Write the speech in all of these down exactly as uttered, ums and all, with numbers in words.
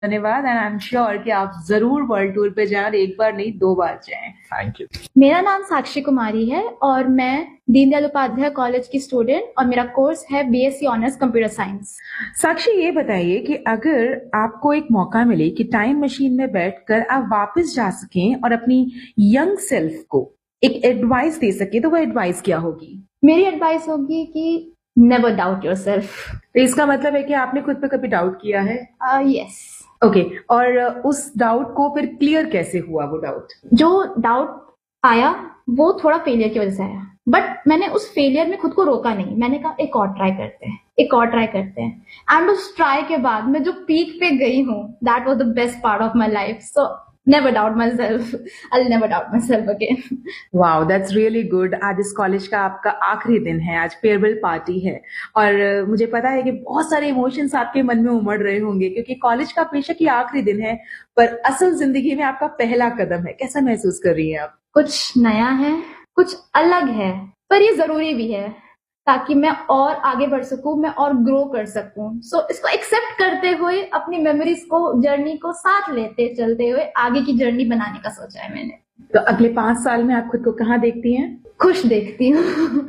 धन्यवाद and I am sure कि आप जरूर वर्ल्ड टूर पे जाएं और एक बार नहीं दो बार जाएं। Thank you. मेरा नाम साक्षी कुमारी है और मैं दीनदयाल उपाध्याय कॉलेज की स्टूडेंट और मेरा कोर्स है बीएससी ऑनर्स कंप्यूटर साइंस। साक्षी, ये बताइए कि अगर आपको एक मौका मिले कि टाइम मशीन में बैठकर आप वापस जा सकें और अपनी यंग सेल्फ को एक एडवाइस दे सके, तो वो एडवाइस क्या होगी? मेरी एडवाइस होगी कि नेवर डाउट योरसेल्फ। तो इसका मतलब है कि आपने खुद पे कभी डाउट किया है? यस। ओके, और उस डाउट को फिर क्लियर कैसे हुआ? वो डाउट जो डाउट आया वो थोड़ा फेलियर की वजह से आया, बट मैंने उस फेलियर में खुद को रोका नहीं। मैंने कहा एक और ट्राई करते हैं, एक और ट्राई करते हैं। एंड उस ट्राई के बाद मैं जो पीक पे गई हूँ, that was the best part of my life. So never doubt myself. I'll never doubt myself again. Wow, that's really good. आज इस कॉलेज का आपका आखिरी दिन है, आज फेयरवेल पार्टी है और मुझे पता है कि बहुत सारे इमोशंस आपके मन में उमड़ रहे होंगे क्योंकि कॉलेज का बेशक ही आखिरी दिन है पर असल जिंदगी में आपका पहला कदम है। कैसा महसूस कर रही हैं आप? कुछ नया है, कुछ अलग है, पर ये जरूरी भी है ताकि मैं और आगे बढ़ सकूं, मैं और ग्रो कर सकूं। सो so, इसको एक्सेप्ट करते हुए अपनी मेमोरीज को, जर्नी को साथ लेते चलते हुए आगे की जर्नी बनाने का सोचा है मैंने। तो अगले पांच साल में आप खुद को कहाँ देखती हैं? खुश देखती हूँ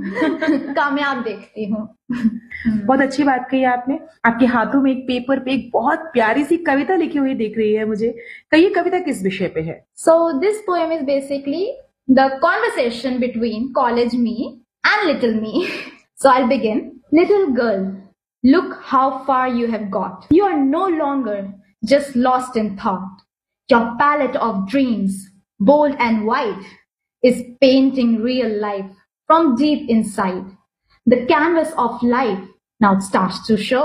कामयाब देखती हूँ। बहुत अच्छी बात कही आपने। आपके हाथों में एक पेपर पे एक बहुत प्यारी सी कविता लिखी हुई दिख रही है मुझे। कहिए कविता किस विषय पे है? So this poem is basically the conversation between college me and little me. So I'll begin. Little girl, look how far you have got. You are no longer just lost in thought. Your palette of dreams, bold and wide, is painting real life from deep inside. The canvas of life now starts to show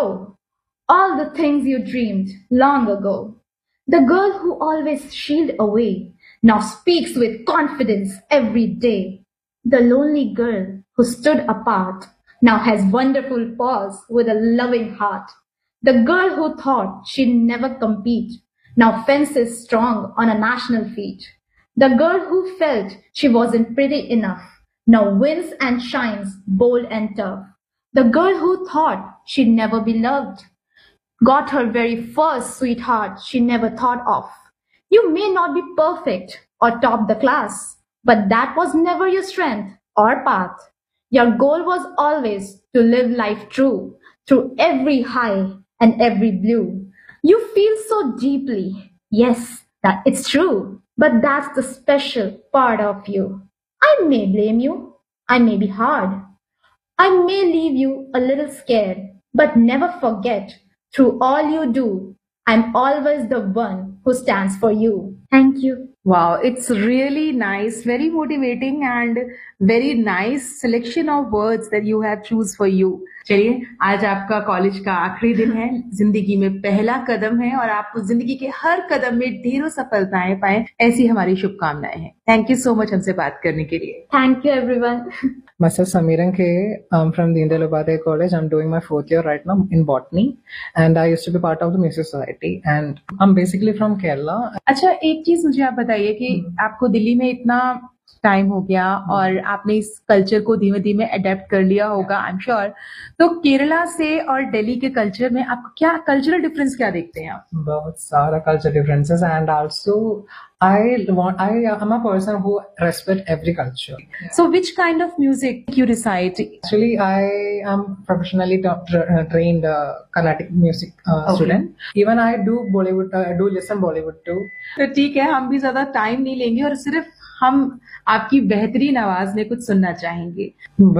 all the things you dreamed long ago. The girl who always shielded away now speaks with confidence every day. The lonely girl who stood apart now has wonderful pause with a loving heart. The girl who thought she'd never compete now fences strong on a national feat. The girl who felt she wasn't pretty enough now wins and shines bold and tough. The girl who thought she'd never be loved got her very first sweetheart she never thought of. You may not be perfect or top the class, but that was never your strength or path. Your goal was always to live life true, through every high and every blue. You feel so deeply, yes, that it's true, but that's the special part of you. I may blame you, I may be hard, I may leave you a little scared, but never forget, through all you do, I'm always the one who stands for you. Thank you. Wow, it's really nice, very motivating and very nice selection of words that you have choose for you. चलिए, आज आपका college का आखिरी दिन है, जिंदगी में पहला कदम है और आपको जिंदगी के हर कदम में ढेरों सफलताएं पाएं, ऐसी हमारी शुभकामनाएं हैं। थैंक यू सो मच हमसे बात करने के लिए। Thank you everyone. Myself Samiran K. I'm from Dindal Upadhyay College. I'm doing my fourth year right now in botany, and I used to be part of the Music Society. And I'm basically from Kerala. अच्छा, एक चीज मुझे आप बताइए कि आपको दिल्ली में इतना टाइम हो गया और आपने इस कल्चर को धीमे धीमे अडेप्ट कर लिया होगा, आई एम श्योर। तो केरला से और दिल्ली के कल्चर में आप क्या कल्चरल डिफरेंस क्या देखते हैं आप? बहुत सारा culture differences and also I want I am a person who respect every culture. So which kind of music you recite? Actually, I am professionally tra- tra- trained uh, Carnatic music uh, Okay. student. Even I do Bollywood, uh, I do listen Bollywood too. तो ठीक है, हम भी ज्यादा time नहीं लेंगे और सिर्फ हम आपकी बेहतरीन आवाज में कुछ सुनना चाहेंगे।